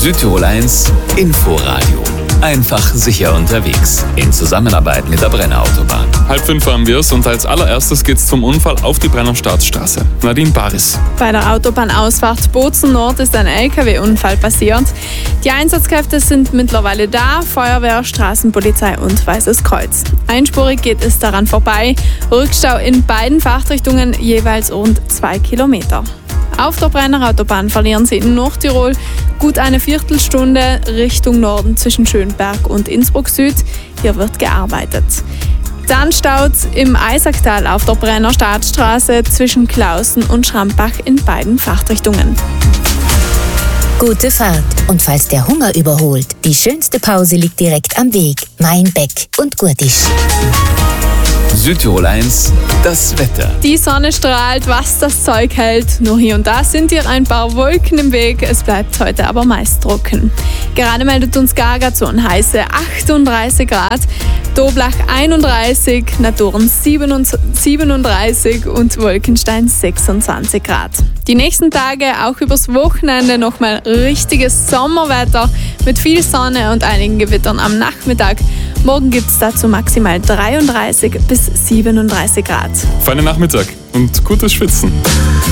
Südtirol 1 Inforadio. Einfach sicher unterwegs. In Zusammenarbeit mit der Brenner Autobahn. 4:30 fahren wir es und als allererstes geht's zum Unfall auf die Brenner Staatsstraße. Nadine Baris. Bei der Autobahnausfahrt Bozen Nord ist ein LKW-Unfall passiert. Die Einsatzkräfte sind mittlerweile da, Feuerwehr, Straßenpolizei und Weißes Kreuz. Einspurig geht es daran vorbei. Rückstau in beiden Fahrtrichtungen jeweils rund 2 Kilometer. Auf der Brenner Autobahn verlieren Sie in Nordtirol gut eine Viertelstunde Richtung Norden zwischen Schönberg und Innsbruck Süd. Hier wird gearbeitet. Dann staut im Eisacktal auf der Brenner Staatsstraße zwischen Klausen und Schrampbach in beiden Fahrtrichtungen. Gute Fahrt. Und falls der Hunger überholt, die schönste Pause liegt direkt am Weg. Mainbeck und Gurtisch. Südtirol 1, das Wetter. Die Sonne strahlt, was das Zeug hält. Nur hier und da sind hier ein paar Wolken im Weg. Es bleibt heute aber meist trocken. Gerade meldet uns Gargazon heiße 38 Grad, Doblach 31, Naturen 37 und Wolkenstein 26 Grad. Die nächsten Tage, auch übers Wochenende, nochmal richtiges Sommerwetter mit viel Sonne und einigen Gewittern am Nachmittag. Morgen gibt es dazu maximal 33 bis 37 Grad. Feinen Nachmittag und gutes Schwitzen.